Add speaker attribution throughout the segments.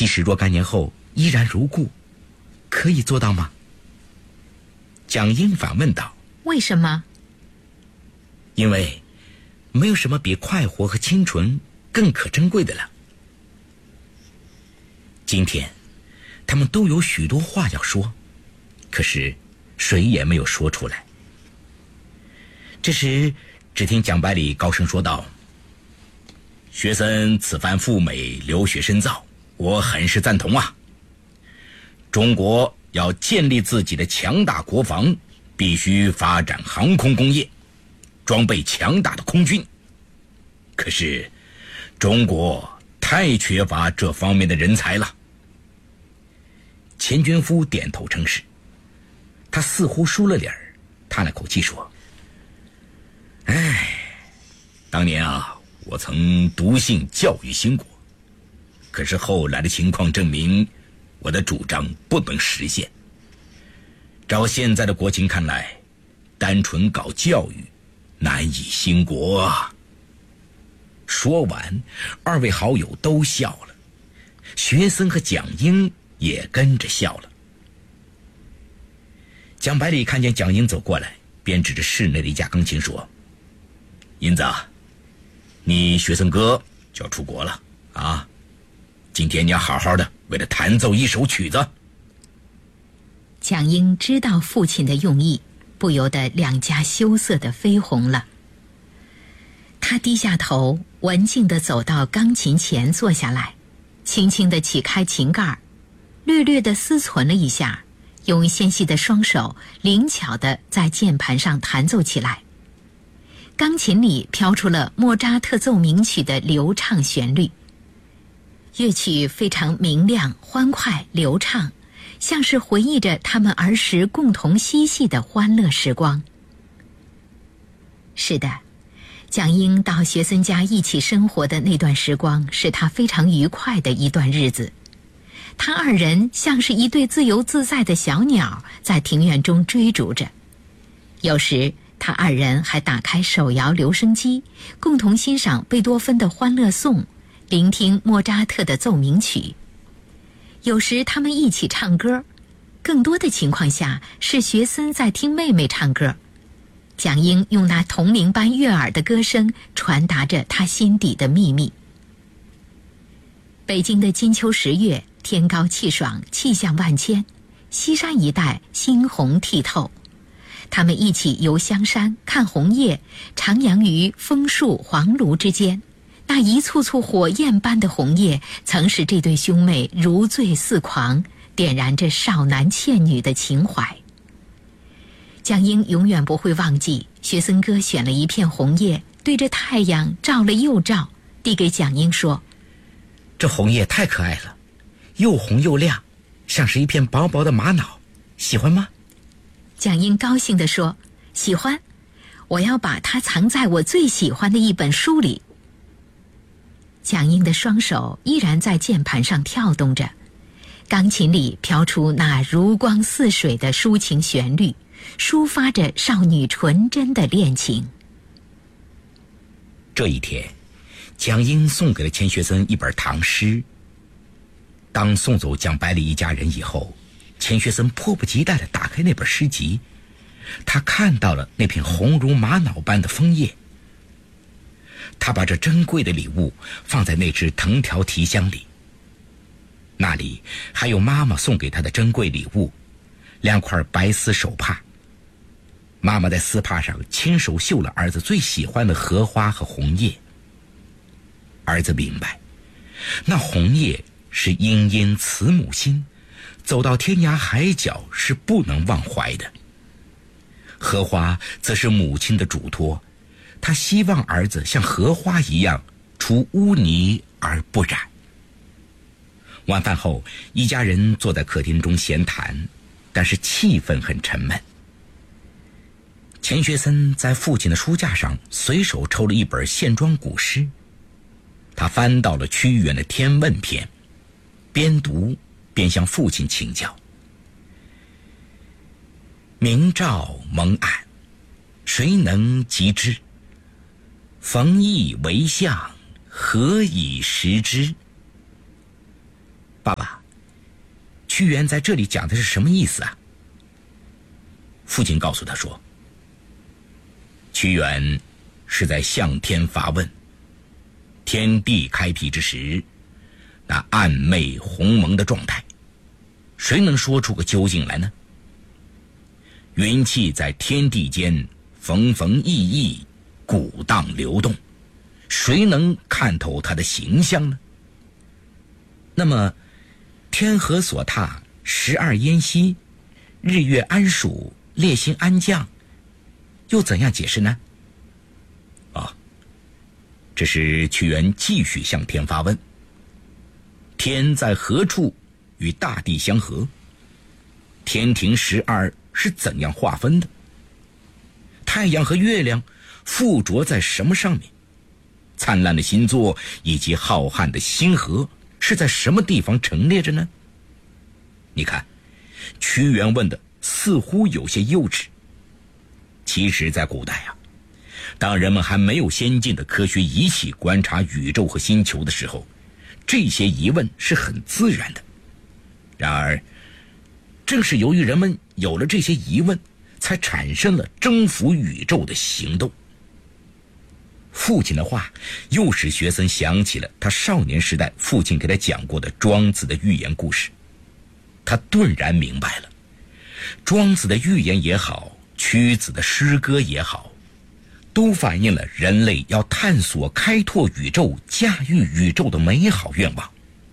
Speaker 1: 即使若干年后依然如故，可以做到吗？蒋英反问道。
Speaker 2: 为什么？
Speaker 1: 因为没有什么比快活和清纯更可珍贵的了。今天他们都有许多话要说，可是谁也没有说出来。这时只听蒋百里高声说道：学森此番赴美留学深造，我很是赞同啊。中国要建立自己的强大国防，必须发展航空工业，装备强大的空军。可是中国太缺乏这方面的人才了。钱军夫点头称是，他似乎输了脸儿，叹了口气说：当年啊，我曾笃信教育兴国，可是后来的情况证明，我的主张不能实现。照现在的国情看来，单纯搞教育难以兴国啊。说完，二位好友都笑了，学森和蒋英也跟着笑了。蒋百里看见蒋英走过来，便指着室内的一架钢琴说：英子啊，你学森哥就要出国了啊，今天你要好好的为他弹奏一首曲子。
Speaker 2: 蒋英知道父亲的用意，不由得两颊羞涩地绯红了。他低下头，文静地走到钢琴前坐下来，轻轻地启开琴盖，略略地思忖了一下，用纤细的双手灵巧地在键盘上弹奏起来。钢琴里飘出了莫扎特奏鸣曲的流畅旋律，乐曲非常明亮、欢快、流畅，像是回忆着他们儿时共同嬉戏的欢乐时光。是的，蒋英到学森家一起生活的那段时光是他非常愉快的一段日子。他二人像是一对自由自在的小鸟，在庭院中追逐着。有时他二人还打开手摇留声机，共同欣赏贝多芬的《欢乐颂》，聆听莫扎特的奏鸣曲。有时他们一起唱歌，更多的情况下是学森在听妹妹唱歌，蒋英用那铜铃般悦耳的歌声传达着他心底的秘密。北京的金秋10月，天高气爽，气象万千，西山一带猩红剔透。他们一起游香山，看红叶徜徉于枫树黄芦之间，那一簇簇火焰般的红叶曾使这对兄妹如醉似狂，点燃着少男倩女的情怀。蒋英永远不会忘记，学森哥选了一片红叶，对着太阳照了又照，递给蒋英说：
Speaker 1: 这红叶太可爱了，又红又亮，像是一片薄薄的玛瑙，喜欢吗？
Speaker 2: 蒋英高兴地说：喜欢，我要把它藏在我最喜欢的一本书里。蒋英的双手依然在键盘上跳动着，钢琴里飘出那如光似水的抒情旋律，抒发着少女纯真的恋情。
Speaker 1: 这一天，蒋英送给了钱学森一本唐诗。当送走蒋百里一家人以后，钱学森迫不及待地打开那本诗集，他看到了那片红如玛瑙般的枫叶。他把这珍贵的礼物放在那只藤条提箱里，那里还有妈妈送给他的珍贵礼物，2块白丝手帕。妈妈在丝帕上亲手绣了儿子最喜欢的荷花和红叶。儿子明白，那红叶是殷殷慈母心，走到天涯海角是不能忘怀的。荷花则是母亲的嘱托，她希望儿子像荷花一样出污泥而不染。晚饭后，一家人坐在客厅中闲谈，但是气氛很沉闷。钱学森在父亲的书架上随手抽了一本线装古诗，他翻到了屈原的《天问篇》，边读边向父亲请教：明照蒙暗，谁能及之？逢异为象，何以识之？爸爸， 屈原在这里讲的是什么意思啊？父亲告诉他说，屈原是在向天发问，天地开辟之时，那暗昧鸿蒙的状态，谁能说出个究竟来呢？云气在天地间缝缝熠熠，鼓荡流动，谁能看透它的形象呢？那么天河所踏，12燕西，日月安属，列星安降，又怎样解释呢？这是屈原继续向天发问，天在何处与大地相合？天庭12是怎样划分的？太阳和月亮附着在什么上面？灿烂的星座以及浩瀚的星河是在什么地方陈列着呢？你看，屈原问的似乎有些幼稚。其实在古代啊，当人们还没有先进的科学仪器观察宇宙和星球的时候，这些疑问是很自然的。然而正是由于人们有了这些疑问，才产生了征服宇宙的行动。父亲的话又使学森想起了他少年时代父亲给他讲过的庄子的寓言故事。他顿然明白了，庄子的寓言也好，屈子的诗歌也好，都反映了人类要探索开拓宇宙、驾驭宇宙的美好愿望。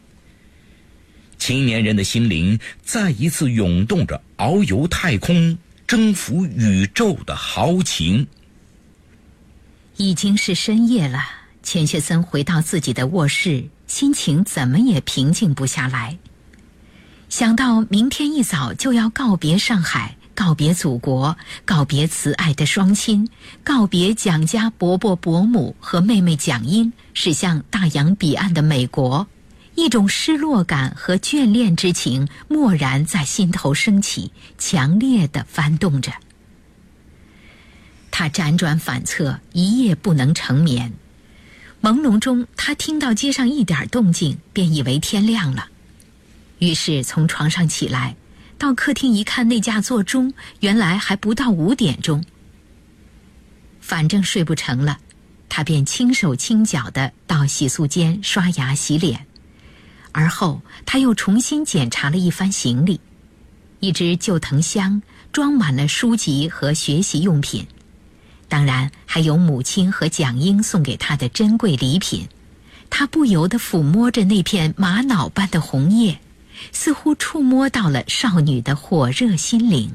Speaker 1: 青年人的心灵再一次涌动着遨游太空、征服宇宙的豪情。
Speaker 2: 已经是深夜了，钱学森回到自己的卧室，心情怎么也平静不下来。想到明天一早就要告别上海，告别祖国，告别慈爱的双亲，告别蒋家伯伯伯母和妹妹蒋英，驶向大洋彼岸的美国，一种失落感和眷恋之情蓦然在心头升起，强烈地翻动着。他辗转反侧，一夜不能成眠。朦胧中，他听到街上一点动静，便以为天亮了。于是从床上起来，到客厅一看，那架座钟原来还不到5点钟。反正睡不成了，他便轻手轻脚地到洗漱间刷牙洗脸。而后他又重新检查了一番行李，一只旧藤箱装满了书籍和学习用品，当然还有母亲和蒋英送给他的珍贵礼品。他不由地抚摸着那片玛瑙般的红叶，似乎触摸到了少女的火热心灵。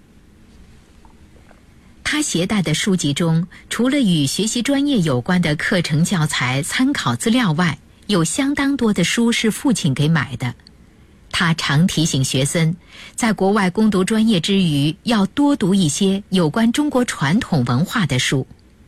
Speaker 2: 他携带的书籍中，除了与学习专业有关的课程教材、参考资料外，有相当多的书是父亲给买的。他常提醒学森，在国外攻读专业之余，要多读一些有关中国传统文化的书。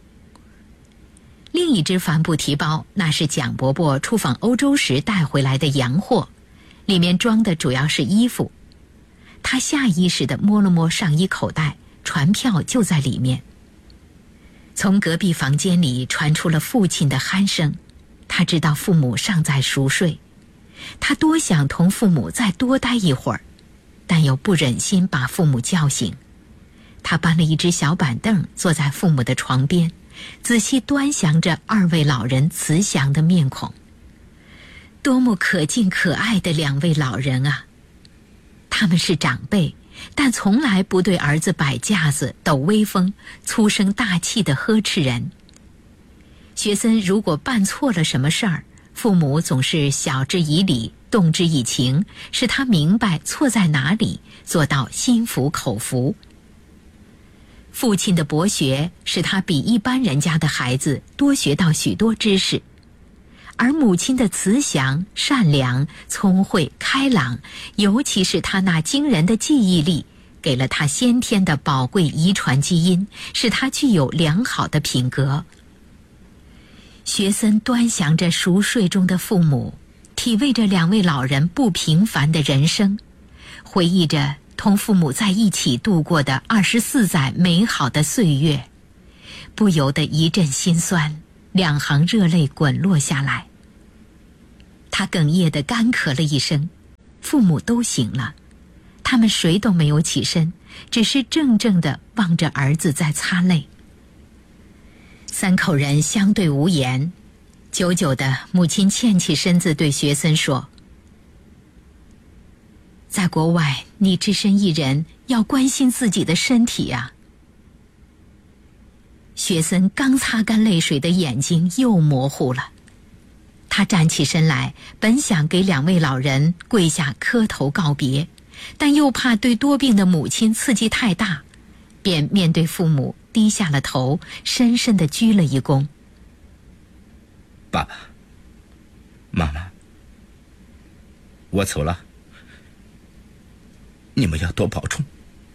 Speaker 2: 另一只帆布提包，那是蒋伯伯出访欧洲时带回来的洋货，里面装的主要是衣服。他下意识地摸了摸上衣口袋，船票就在里面。从隔壁房间里传出了父亲的鼾声，他知道父母尚在熟睡。他多想同父母再多待一会儿，但又不忍心把父母叫醒。他搬了一只小板凳坐在父母的床边，仔细端详着2位老人慈祥的面孔。多么可敬可爱的2位老人啊！他们是长辈，但从来不对儿子摆架子、抖威风、粗声大气地呵斥人。学森如果办错了什么事儿，父母总是晓之以理，动之以情，使他明白错在哪里，做到心服口服。父亲的博学使他比一般人家的孩子多学到许多知识，而母亲的慈祥、善良、聪慧、开朗，尤其是他那惊人的记忆力，给了他先天的宝贵遗传基因，使他具有良好的品格。学森端详着熟睡中的父母，体味着2位老人不平凡的人生，回忆着同父母在一起度过的24载美好的岁月，不由得一阵心酸，2行热泪滚落下来。他哽咽地干咳了一声， 父母都醒了，他们谁都没有起身，只是怔怔地望着儿子在擦泪。三口人相对无言，久久的，母亲欠起身子对学森说：“在国外，你只身一人，要关心自己的身体啊。”学森刚擦干泪水的眼睛又模糊了，他站起身来，本想给两位老人跪下磕头告别，但又怕对多病的母亲刺激太大，便面对父母低下了头，深深地鞠了一躬。
Speaker 1: 爸爸妈妈，我走了，你们要多保重。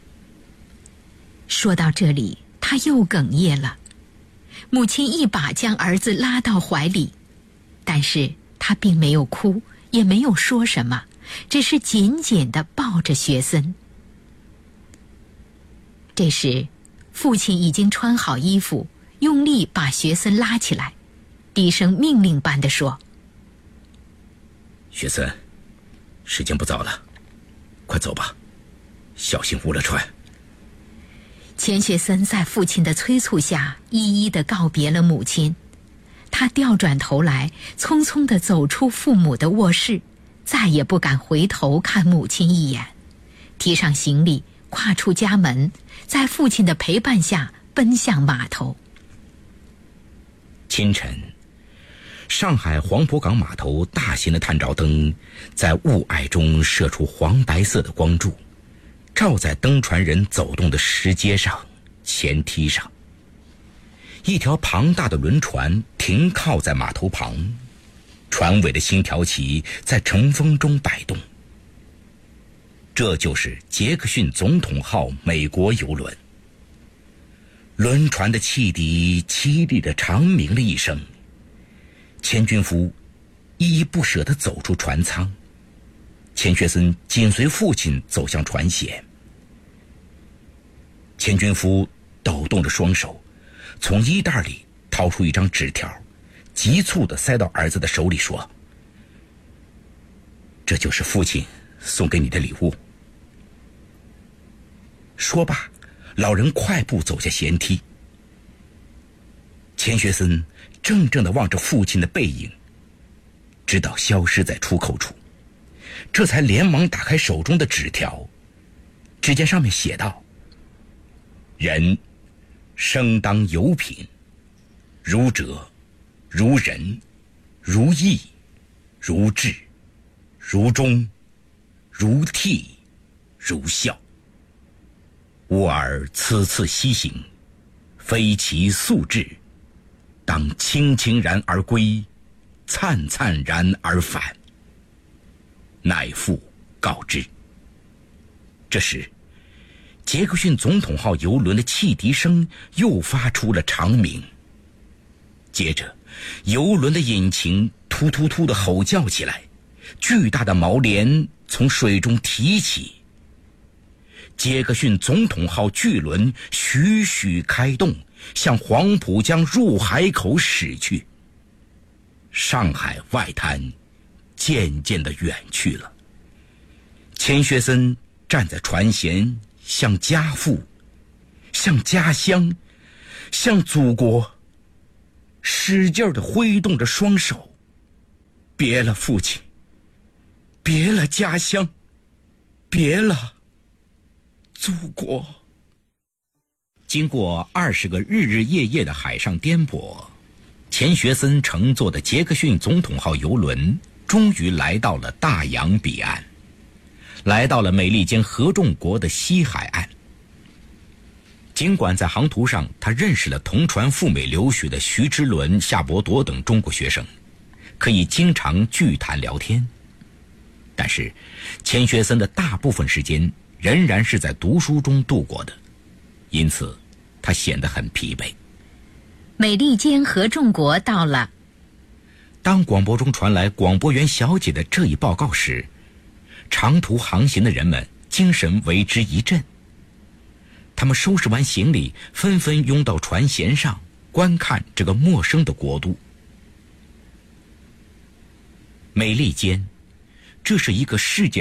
Speaker 2: 说到这里，他又哽咽了。母亲一把将儿子拉到怀里，但是他并没有哭，也没有说什么，只是紧紧地抱着学森。这时，父亲已经穿好衣服，用力把学森拉起来，低声命令般地说：“
Speaker 1: 学森，时间不早了，快走吧，小心误了船。”
Speaker 2: 钱学森在父亲的催促下，一一地告别了母亲。他调转头来，匆匆地走出父母的卧室，再也不敢回头看母亲一眼，提上行李，跨出家门，在父亲的陪伴下奔向码头。
Speaker 1: 清晨，上海黄浦港码头大型的探照灯在雾霭中射出黄白色的光柱，照在登船人走动的石阶上、前梯上。一条庞大的轮船停靠在码头旁，船尾的星条旗在乘风中摆动。这就是杰克逊总统号美国邮轮。轮船的汽笛凄厉地长鸣了一声，钱军夫依依不舍地走出船舱，钱学森紧随父亲走向船舷。钱军夫抖动着双手，从衣袋里掏出一张纸条，急促地塞到儿子的手里，说：“这就是父亲送给你的礼物。”说罢，老人快步走下舷梯。钱学森怔怔地望着父亲的背影，直到消失在出口处，这才连忙打开手中的纸条，只见上面写道：“人生当有品，如哲，如仁，如义，如智，如忠，如悌，如孝。吾儿此次西行，非其素志，当清清然而归，灿灿然而返。乃父告知。”这时，杰克逊总统号邮轮的汽笛声又发出了长鸣，接着邮轮的引擎突突突地吼叫起来，巨大的锚帘从水中提起，杰克逊总统号巨轮徐徐开动，向黄浦江入海口驶去。上海外滩渐渐地远去了。钱学森站在船舷，向家父，向家乡，向祖国，使劲地挥动着双手，别了父亲，别了家乡，别了祖国。经过20个日日夜夜的海上颠簸，钱学森乘坐的杰克逊总统号邮轮终于来到了大洋彼岸，来到了美利坚合众国的西海岸。尽管在航途上他认识了同船赴美留学的徐之伦、夏伯铎等中国学生，可以经常聚谈聊天，但是钱学森的大部分时间仍然是在读书中度过的，因此他显得很疲惫。
Speaker 2: 美利坚合众国到了。
Speaker 1: 当广播中传来广播员小姐的这一报告时，长途航行的人们精神为之一振。他们收拾完行李，纷纷拥到船舷上，观看这个陌生的国度。美利坚，这是一个世界